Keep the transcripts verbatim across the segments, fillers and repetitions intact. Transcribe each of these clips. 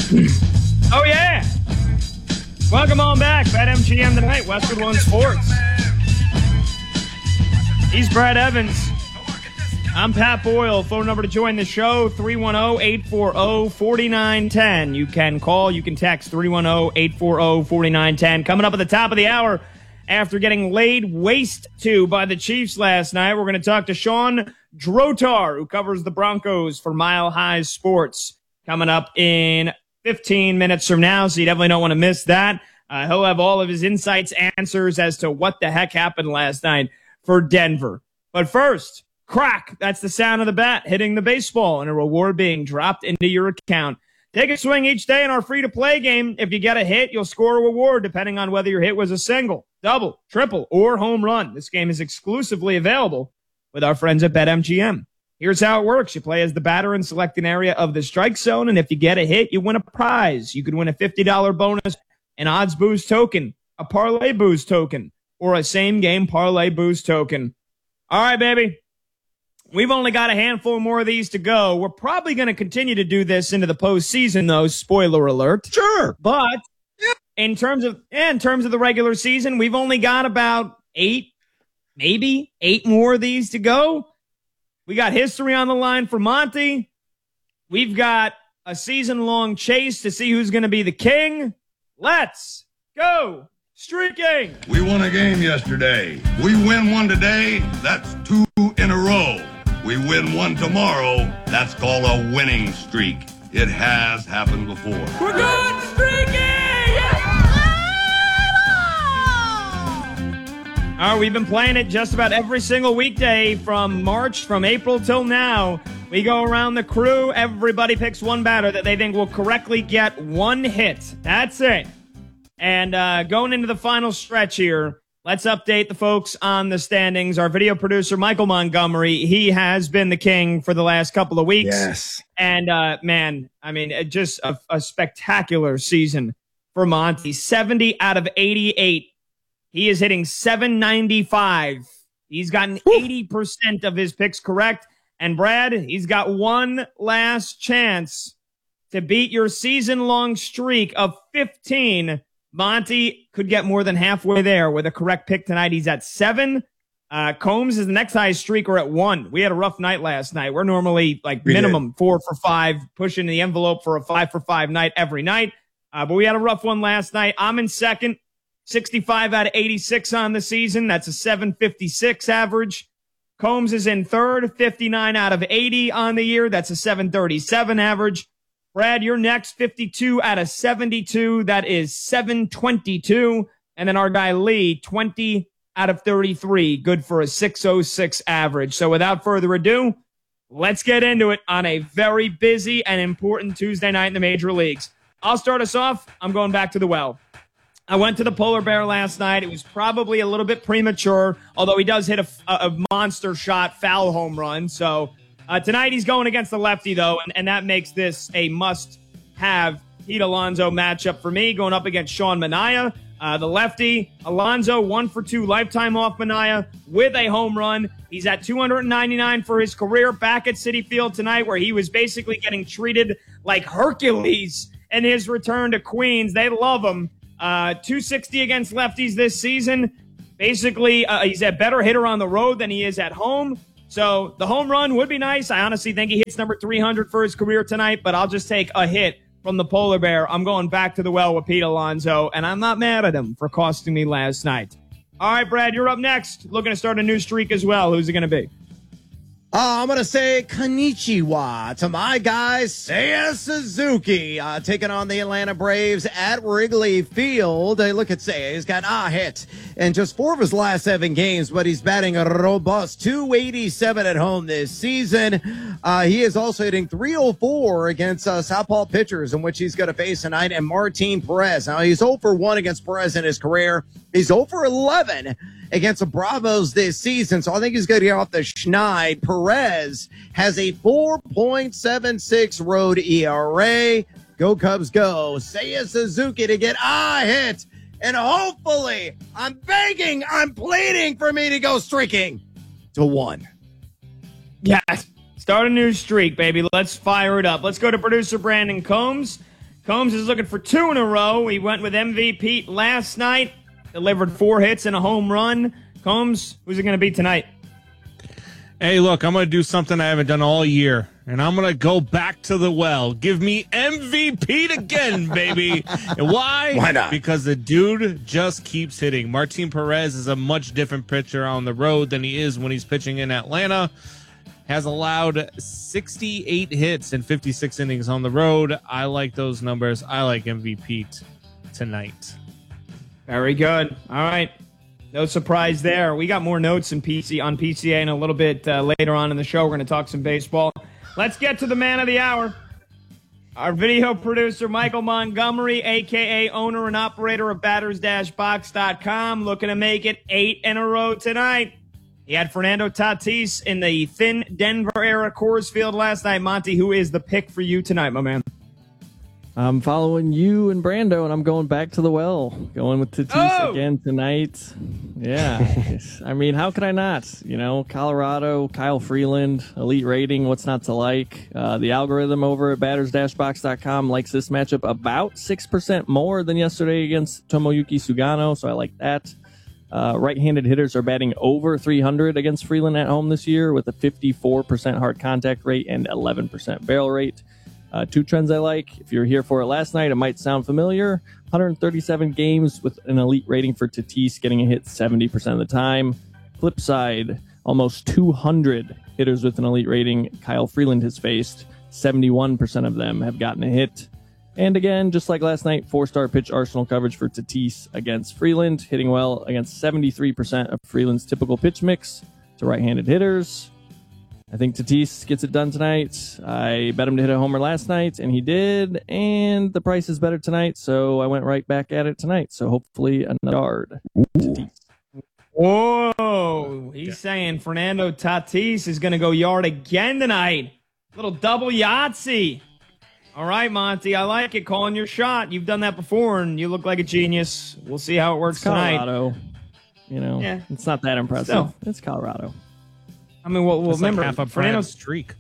Oh, yeah. Welcome on back. BetMGM tonight, Westwood One Sports. He's Brad Evans. I'm Pat Boyle. Phone number to join the show, three one zero, eight four zero, four nine one zero. You can call, you can text three one zero, eight four zero, four nine one zero. Coming up at the top of the hour, after getting laid waste to by the Chiefs last night, we're going to talk to Sean Drotar, who covers the Broncos for Mile High Sports. Coming up in fifteen minutes from now, so you definitely don't want to miss that. Uh, he'll have all of his insights, answers as to what the heck happened last night for Denver. But first, crack. That's the sound of the bat hitting the baseball and a reward being dropped into your account. Take a swing each day in our free-to-play game. If you get a hit, you'll score a reward depending on whether your hit was a single, double, triple, or home run. This game is exclusively available with our friends at BetMGM. Here's how it works. You play as the batter and select an area of the strike zone, and if you get a hit, you win a prize. You could win a fifty dollars bonus, an odds boost token, a parlay boost token, or a same-game parlay boost token. All right, baby. We've only got a handful more of these to go. We're probably going to continue to do this into the postseason, though. Spoiler alert. Sure. But in terms of yeah, in terms of the regular season, we've only got about eight, maybe eight more of these to go. We got history on the line for Monty. We've got a season-long chase to see who's going to be the king. Let's go streaking. We won a game yesterday. We win one today. That's two in a row. We win one tomorrow. That's called a winning streak. It has happened before. We're good streaking! All right, we've been playing it just about every single weekday from March, from April till now. We go around the crew. Everybody picks one batter that they think will correctly get one hit. That's it. And uh, going into the final stretch here, let's update the folks on the standings. Our video producer, Michael Montgomery, he has been the king for the last couple of weeks. Yes. And, uh, man, I mean, it just a, a spectacular season for Monty. seventy out of eighty-eight. He is hitting seven ninety-five. He's gotten eighty percent of his picks correct. And, Brad, he's got one last chance to beat your season-long streak of fifteen. Monty could get more than halfway there with a correct pick tonight. He's at seven. Uh, Combs is the next highest streaker at one. We had a rough night last night. We're normally like we minimum did. four for five, pushing the envelope for a five for five night every night. Uh, but we had a rough one last night. I'm in second, sixty-five out of eighty-six on the season. That's a seven fifty-six average. Combs is in third, fifty-nine out of eighty on the year. That's a seven thirty-seven average. Brad, you're next, fifty-two out of seventy-two. That is seven twenty-two. And then our guy Lee, twenty out of thirty-three. Good for a six oh six average. So without further ado, let's get into it on a very busy and important Tuesday night in the major leagues. I'll start us off. I'm going back to the well. I went to the Polar Bear last night. It was probably a little bit premature, although he does hit a, a monster shot, foul home run. So uh, tonight he's going against the lefty, though, and, and that makes this a must-have Pete Alonso matchup for me, going up against Sean Manaea. Uh, the lefty, Alonso, one for two lifetime off Manaea with a home run. He's at two ninety-nine for his career, back at Citi Field tonight, where he was basically getting treated like Hercules in his return to Queens. They love him. Uh, two sixty against lefties this season. Basically, uh, he's a better hitter on the road than he is at home. So the home run would be nice. I honestly think he hits number three hundred for his career tonight, but I'll just take a hit from the Polar Bear. I'm going back to the well with Pete Alonso, and I'm not mad at him for costing me last night. All right, Brad, you're up next. Looking to start a new streak as well. Who's it going to be? Uh, I'm going to say konnichiwa to my guy, Seiya Suzuki, uh, taking on the Atlanta Braves at Wrigley Field. Hey, look at Seiya. He's got a hit in just four of his last seven games, but he's batting a robust two eighty-seven at home this season. Uh, he is also hitting three oh four against uh, southpaw pitchers, in which he's going to face tonight, and Martin Perez. Now, he's oh for one against Perez in his career. He's oh for eleven against the Bravos this season, so I think he's going to get off the schneid. Perez has a four point seven six road E R A. Go Cubs go. Seiya Suzuki to get a hit, and hopefully, I'm begging, I'm pleading for me to go streaking to one. Yes. Start a new streak, baby. Let's fire it up. Let's go to producer Brandon Combs. Combs is looking for two in a row. He went with M V P last night, delivered four hits and a home run. Combs, who's it going to be tonight? Hey, look, I'm going to do something I haven't done all year, and I'm going to go back to the well. Give me M V P again, baby. And why? Why not? Because the dude just keeps hitting. Martin Perez is a much different pitcher on the road than he is when he's pitching in Atlanta. Has allowed sixty-eight hits and fifty-six innings on the road. I like those numbers. I like M V P t- tonight. Very good. All right. No surprise there. We got more notes in P C on P C A in a little bit uh, later on in the show. We're going to talk some baseball. Let's get to the man of the hour. Our video producer, Michael Montgomery, a k a owner and operator of batters dash box dot com, looking to make it eight in a row tonight. He had Fernando Tatis in the thin Denver-era Coors Field last night. Monty, who is the pick for you tonight, my man? I'm following you and Brando, and I'm going back to the well. Going with Tatis Oh! again tonight. Yeah. I mean, how could I not? You know, Colorado, Kyle Freeland, elite rating. What's not to like? Uh, the algorithm over at batters dash box dot com likes this matchup about six percent more than yesterday against Tomoyuki Sugano, so I like that. Uh, right-handed hitters are batting over three hundred against Freeland at home this year with a fifty-four percent hard contact rate and eleven percent barrel rate. Uh, two trends I like. If you were here for it last night, it might sound familiar. one hundred thirty-seven games with an elite rating for Tatis, getting a hit seventy percent of the time. Flip side, almost two hundred hitters with an elite rating Kyle Freeland has faced. seventy-one percent of them have gotten a hit. And again, just like last night, four-star pitch arsenal coverage for Tatis against Freeland, hitting well against seventy-three percent of Freeland's typical pitch mix to right-handed hitters. I think Tatis gets it done tonight. I bet him to hit a homer last night, and he did. And the price is better tonight, so I went right back at it tonight. So hopefully another yard. Tatis. Whoa. He's saying Fernando Tatis is going to go yard again tonight. Little double Yahtzee. All right, Monty, I like it. Calling your shot. You've done that before, and you look like a genius. We'll see how it works It's tonight. Colorado. You know, Yeah. it's not that impressive. Still. It's Colorado. I mean, well, well That's remember, like half a Fernando. brand streak.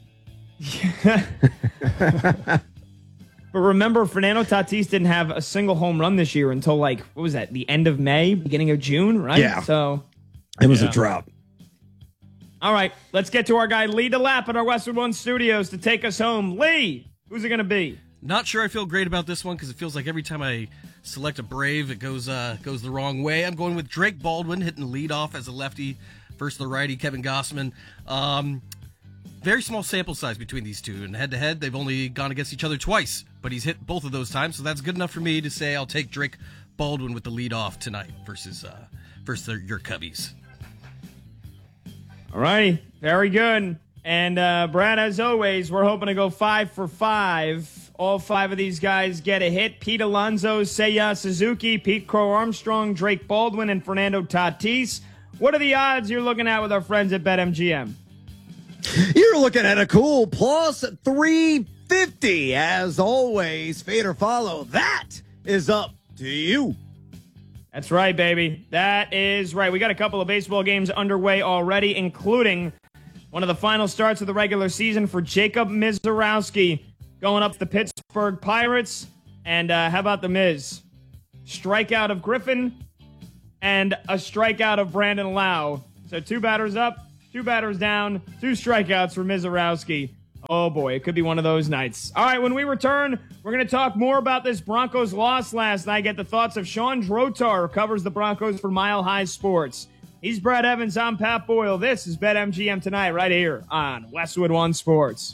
But remember, Fernando Tatis didn't have a single home run this year until, like, what was that, the end of May, beginning of June, right? Yeah. So, It was Yeah. a drought. all right, let's get to our guy, Lee DeLapp at our Westwood One Studios to take us home. Lee, who's it going to be? Not sure I feel great about this one because it feels like every time I select a Brave, it goes uh, goes the wrong way. I'm going with Drake Baldwin hitting the lead off as a lefty versus the righty, Kevin Gossman. Um, very small sample size between these two, and head-to-head, they've only gone against each other twice, but he's hit both of those times, so that's good enough for me to say I'll take Drake Baldwin with the lead off tonight versus, uh, versus their, your Cubbies. All righty, very good. And, uh, Brad, as always, we're hoping to go five for five. All five of these guys get a hit. Pete Alonso, Seiya Suzuki, Pete Crow Armstrong, Drake Baldwin, and Fernando Tatis. What are the odds you're looking at with our friends at BetMGM? You're looking at a cool plus three fifty. As always, fade or follow. That is up to you. That's right, baby. That is right. We got a couple of baseball games underway already, including one of the final starts of the regular season for Jacob Mizorowski going up to the Pittsburgh Pirates. And uh, how about the Miz? Strikeout of Griffin and a strikeout of Brandon Lau. So two batters up, two batters down, two strikeouts for Mizorowski. Oh, boy, it could be one of those nights. All right, when we return, we're going to talk more about this Broncos loss last night. Get the thoughts of Sean Drotar, who covers the Broncos for Mile High Sports. He's Brad Evans. I'm Pat Boyle. This is BetMGM Tonight right here on Westwood One Sports.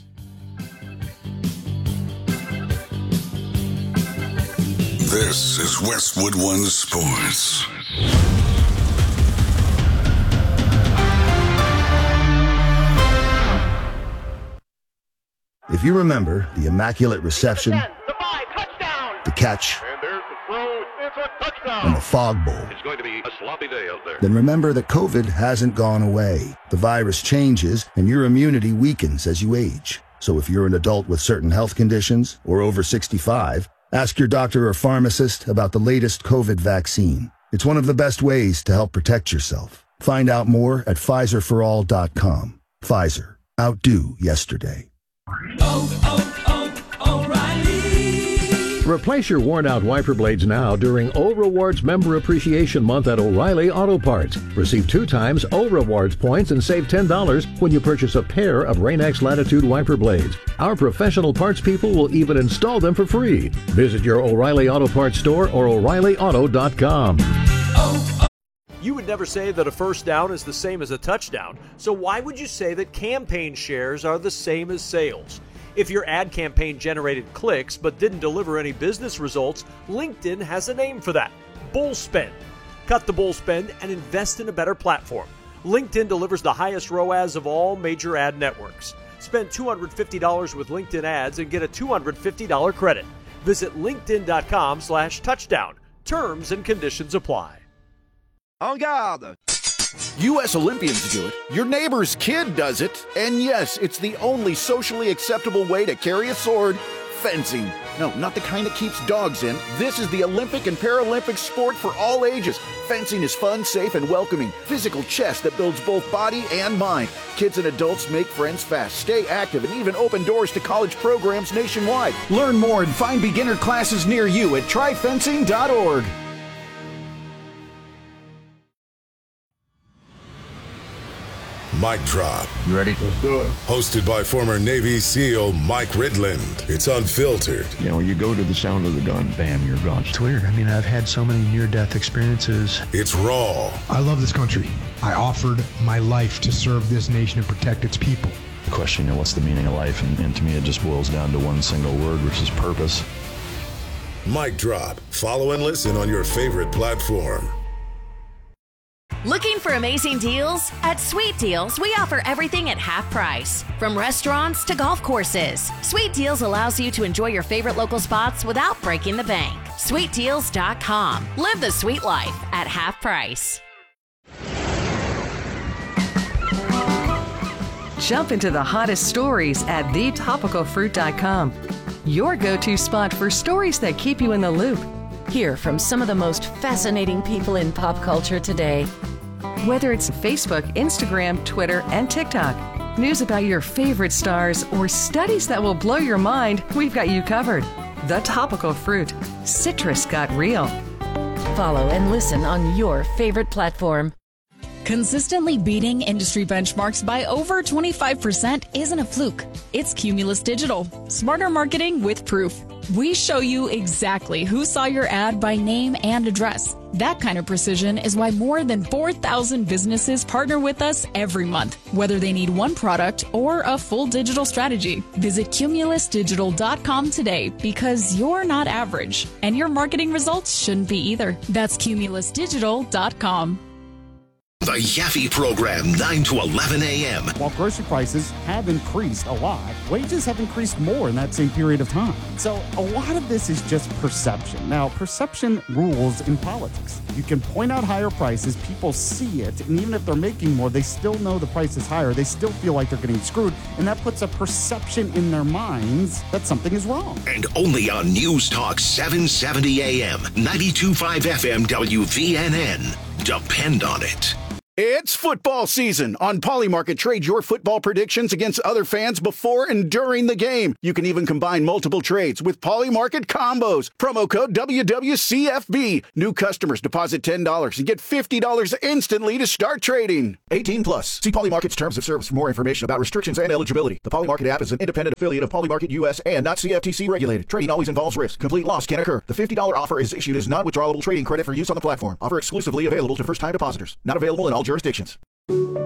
This is Westwood One Sports. If you remember the Immaculate Reception, the catch, and the fog bowl, It's going to be a sloppy day out there. then remember that COVID hasn't gone away. The virus changes and your immunity weakens as you age. So if you're an adult with certain health conditions or over sixty-five, ask your doctor or pharmacist about the latest COVID vaccine. It's one of the best ways to help protect yourself. Find out more at Pfizer for all dot com. Pfizer. Outdo yesterday. Oh, oh, oh, O'Reilly. Replace your worn-out wiper blades now during O Rewards Member Appreciation Month at O'Reilly Auto Parts. Receive two times O Rewards points and save ten dollars when you purchase a pair of Rain-X Latitude wiper blades. Our professional parts people will even install them for free. Visit your O'Reilly Auto Parts store or O'Reilly Auto dot com. Oh, oh. You would never say that a first down is the same as a touchdown, so why would you say that campaign shares are the same as sales? If your ad campaign generated clicks but didn't deliver any business results, LinkedIn has a name for that: bull spend. Cut the bull spend and invest in a better platform. LinkedIn delivers the highest R O A S of all major ad networks. Spend two hundred fifty dollars with LinkedIn ads and get a two hundred fifty dollars credit. Visit linkedin.com slash touchdown. Terms and conditions apply. En garde! U S Olympians do it, your neighbor's kid does it, and yes, it's the only socially acceptable way to carry a sword: fencing. No, not the kind that keeps dogs in. This is the Olympic and Paralympic sport for all ages. Fencing is fun, safe, and welcoming. Physical chess that builds both body and mind. Kids and adults make friends fast, stay active, and even open doors to college programs nationwide. Learn more and find beginner classes near you at try fencing dot org. Mic Drop. You ready? Let's do it. Hosted by former Navy SEAL Mike Ridland. It's unfiltered. You know, you go to the sound of the gun, bam, you're gone. It's weird. I mean, I've had so many near-death experiences. It's raw. I love this country. I offered my life to serve this nation and protect its people. The question, you know, what's the meaning of life? And, and to me, it just boils down to one single word, which is purpose. Mic Drop. Follow and listen on your favorite platform. Looking for amazing deals? At Sweet Deals, we offer everything at half price. From restaurants to golf courses, Sweet Deals allows you to enjoy your favorite local spots without breaking the bank. sweet deals dot com. Live the sweet life at half price. Jump into the hottest stories at the topical fruit dot com. Your go-to spot for stories that keep you in the loop. Hear from some of the most fascinating people in pop culture today. Whether it's Facebook, Instagram, Twitter, and TikTok, news about your favorite stars, or studies that will blow your mind, we've got you covered. The Topical Fruit. Citrus got real. Follow and listen on your favorite platform. Consistently beating industry benchmarks by over twenty-five percent isn't a fluke. It's Cumulus Digital. Smarter marketing with proof. We show you exactly who saw your ad by name and address. That kind of precision is why more than four thousand businesses partner with us every month, whether they need one product or a full digital strategy. Visit cumulus digital dot com today, because you're not average, and your marketing results shouldn't be either. That's cumulus digital dot com. The Yaffe Program, nine to eleven a.m. While grocery prices have increased a lot, wages have increased more in that same period of time. So a lot of this is just perception. Now, perception rules in politics. You can point out higher prices, people see it, and even if they're making more, they still know the price is higher. They still feel like they're getting screwed, and that puts a perception in their minds that something is wrong. And only on News Talk seven seventy a.m., ninety-two point five F M W V N N. Depend on it. It's football season. On Polymarket, trade your football predictions against other fans before and during the game. You can even combine multiple trades with Polymarket combos. Promo code W W C F B. New customers deposit ten dollars and get fifty dollars instantly to start trading. eighteen plus. See Polymarket's terms of service for more information about restrictions and eligibility. The Polymarket app is an independent affiliate of Polymarket U S and not C F T C regulated. Trading always involves risk. Complete loss can occur. The fifty dollars offer is issued as non-withdrawable trading credit for use on the platform. Offer exclusively available to first-time depositors. Not available in all jurisdictions.